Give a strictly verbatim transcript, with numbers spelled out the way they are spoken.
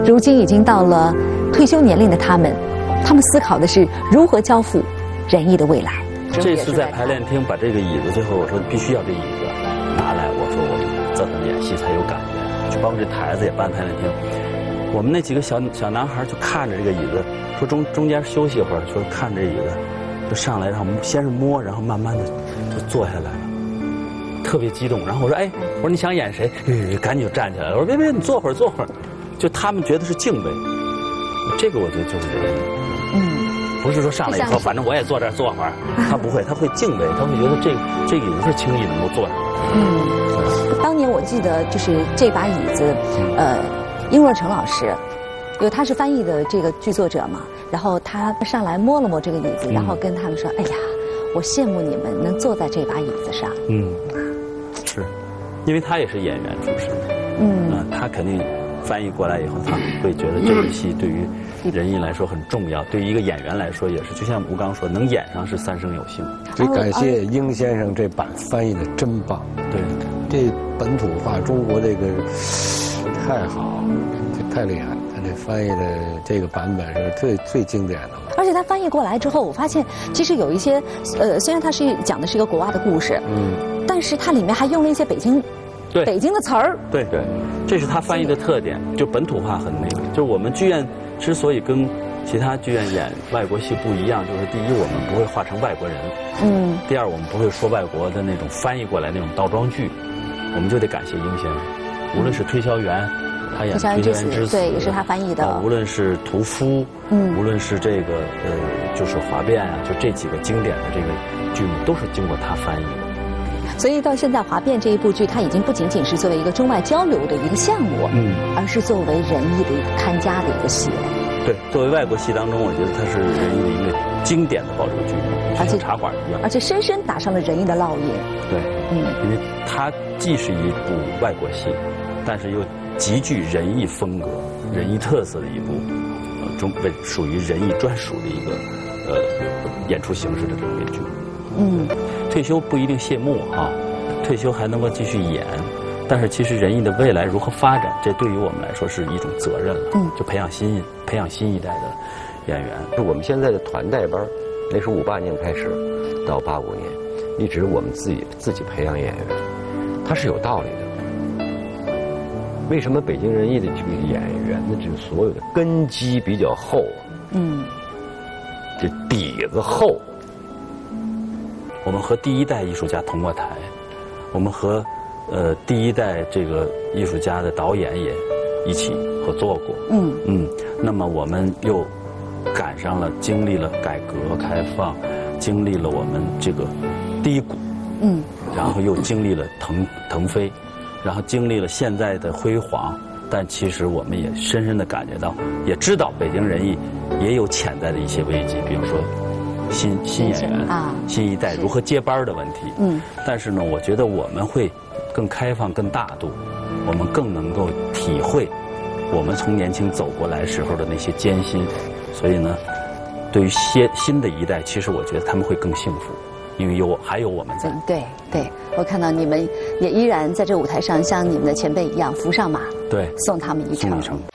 如今已经到了退休年龄的他们，他们思考的是如何交付仁义的未来。 这次在排练厅把这个椅子，最后我说必须要这椅子拿来，我说我们这么演戏才有感觉，就包括这台子也搬排练厅。我们那几个小小男孩就看着这个椅子，说中中间休息一会儿，说看着这椅子，就上来，然后先是摸，然后慢慢的就坐下来了，特别激动。然后我说，哎，我说你想演谁？哎，赶紧就站起来了。我说别别，你坐会儿坐会儿。就他们觉得是敬畏，这个我觉得就是仁义。嗯，不是说上来以后，反正我也坐这儿坐会儿，他不会，他会敬畏，他会觉得这这个椅子是轻易能够坐上。 嗯，当年我记得就是这把椅子，呃。殷若成老师，因为他是翻译的这个剧作者嘛，然后他上来摸了摸这个椅子，然后跟他们说：“哎呀，我羡慕你们能坐在这把椅子上。” 嗯，是，因为他也是演员出身，嗯，啊，他肯定翻译过来以后，他会觉得这个戏对于仁义来说很重要，对于一个演员来说也是。就像吴刚说，能演上是三生有幸。 所以感谢殷先生这版翻译的真棒。 对， 这本土化中国这个。太好，这太厉害了！他这翻译的这个版本是最最经典的了。 而且他翻译过来之后，我发现其实有一些，呃，虽然他是讲的是一个国外的故事，嗯，但是它里面还用了一些北京， 对北京的词儿。 对对，这是他翻译的特点，就本土化很那个。就是我们剧院之所以跟其他剧院演外国戏不一样，就是第一，我们不会化成外国人，嗯；第二，我们不会说外国的那种翻译过来那种倒装句，我们就得感谢殷先生。无论是推销员，他演推销员之死， 对，也是他翻译的。 啊，无论是屠夫，嗯，无论是这个呃，就是华变啊，就这几个经典的这个剧目，都是经过他翻译的。 所以到现在，华变这一部剧，它已经不仅仅是作为一个中外交流的一个项目，嗯，而是作为仁义的一个看家的一个戏了。 对，作为外国戏当中，我觉得它是仁义的一个经典的保留剧，就像茶馆一样， 而且深深打上了仁义的烙印。 对，嗯，因为它既是一部外国戏。但是又极具仁义风格、仁义特色的一部，呃，中为属于仁义专属的一个呃演出形式的这种剧。嗯，退休不一定谢幕哈，退休还能够继续演，但是其实仁义的未来如何发展，这对于我们来说是一种责任了。嗯，就培养新培养新一代的演员。 就我们现在的团带班，那是五八年开始到八五年，一直我们自己自己培养演员，它是有道理的。为什么北京人艺的这个演员的这个所有的根基比较厚？嗯，这底子厚。 我们和第一代艺术家同过台，我们和呃第一代这个艺术家的导演也一起合作过。嗯嗯，那么我们又赶上了，经历了改革开放，经历了我们这个低谷，嗯，然后又经历了腾腾飞。然后经历了现在的辉煌，但其实我们也深深地感觉到，也知道北京人艺也有潜在的一些危机，比如说新新演员啊，新一代如何接班的问题。嗯，但是呢，我觉得我们会更开放、更大度，我们更能够体会我们从年轻走过来时候的那些艰辛。所以呢，对于些新的一代，其实我觉得他们会更幸福。因为有还有我们在。 对对，我看到你们也依然在这舞台上像你们的前辈一样扶上马， 对， 送他们一程。 送一程，